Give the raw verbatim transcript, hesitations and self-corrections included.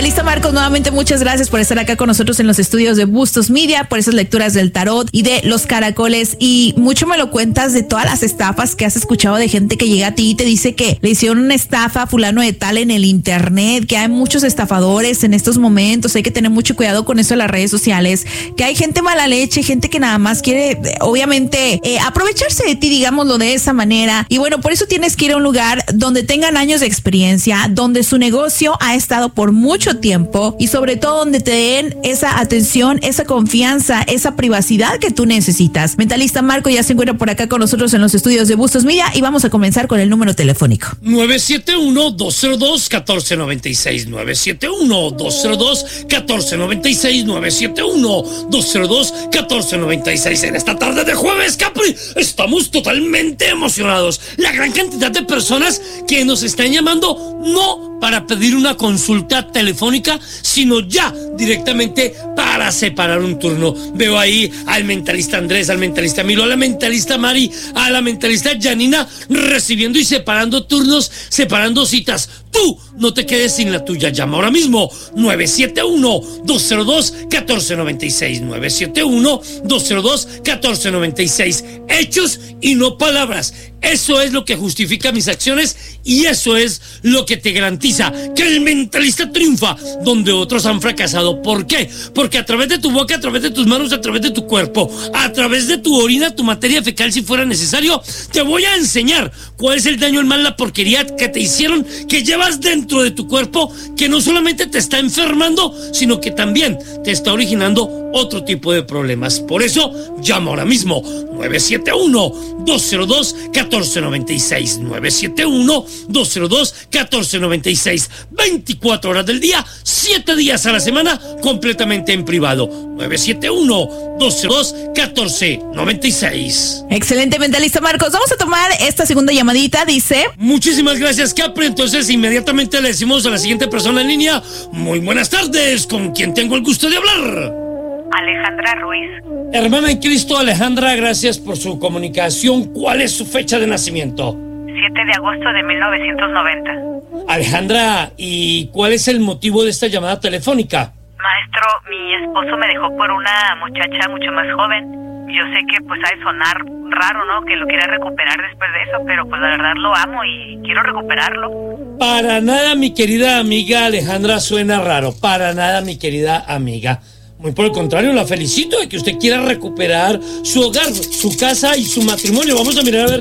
Mentalista Marcos, nuevamente muchas gracias por estar acá con nosotros en los estudios de Bustos Media, por esas lecturas del tarot y de los caracoles, y mucho me lo cuentas de todas las estafas que has escuchado de gente que llega a ti y te dice que le hicieron una estafa a fulano de tal en el internet, que hay muchos estafadores en estos momentos, hay que tener mucho cuidado con eso de las redes sociales, que hay gente mala leche, gente que nada más quiere, obviamente, eh, aprovecharse de ti, digámoslo de esa manera, y bueno, por eso tienes que ir a un lugar donde tengan años de experiencia, donde su negocio ha estado por mucho tiempo y sobre todo donde te den esa atención, esa confianza, esa privacidad que tú necesitas. Mentalista Marco ya se encuentra por acá con nosotros en los estudios de Bustos Media y vamos a comenzar con el número telefónico. nueve siete uno, dos cero dos, uno cuatro nueve seis, nueve siete uno, dos cero dos, uno cuatro nueve seis, nueve siete uno, dos cero dos, uno cuatro nueve seis. En esta tarde de jueves, Capri, estamos totalmente emocionados. La gran cantidad de personas que nos están llamando, no para pedir una consulta telefónica, sino ya directamente para separar un turno. Veo ahí al mentalista Andrés, al mentalista Milo, a la mentalista Mari, a la mentalista Janina, recibiendo y separando turnos, separando citas. Tú no te quedes sin la tuya. Llama ahora mismo nueve siete uno, dos cero dos, uno cuatro nueve seis, nueve siete uno, dos cero dos, uno cuatro nueve seis. Hechos y no palabras. Eso es lo que justifica mis acciones y eso es lo que te garantiza que el mentalista triunfa donde otros han fracasado. ¿Por qué? Porque a través de tu boca, a través de tus manos, a través de tu cuerpo, a través de tu orina, tu materia fecal, si fuera necesario, te voy a enseñar cuál es el daño, el mal, la porquería que te hicieron, que llevas dentro de tu cuerpo, que no solamente te está enfermando, sino que también te está originando otro tipo de problemas. Por eso, llama ahora mismo nueve siete uno, dos cero dos, uno cuatro nueve seis, nueve siete uno, dos cero dos, uno cuatro nueve seis. veinticuatro horas del día, siete días a la semana, completamente en privado. nueve siete uno, dos cero dos, uno cuatro nueve seis. Excelente, mentalista Marcos. Vamos a tomar esta segunda llamadita, dice. Muchísimas gracias, Capri. Entonces, inmediatamente le decimos a la siguiente persona en línea: muy buenas tardes, ¿con quién tengo el gusto de hablar? Alejandra Ruiz. Hermana en Cristo, Alejandra, gracias por su comunicación. ¿Cuál es su fecha de nacimiento? siete de agosto de mil novecientos noventa. Alejandra, ¿y cuál es el motivo de esta llamada telefónica? Maestro, mi esposo me dejó por una muchacha mucho más joven. Yo sé que pues ha de sonar raro, ¿no? Que lo quiera recuperar después de eso, pero pues la verdad lo amo y quiero recuperarlo. Para nada, mi querida amiga Alejandra, suena raro. Para nada, mi querida amiga. Muy por el contrario, la felicito de que usted quiera recuperar su hogar, su casa y su matrimonio. Vamos a mirar a ver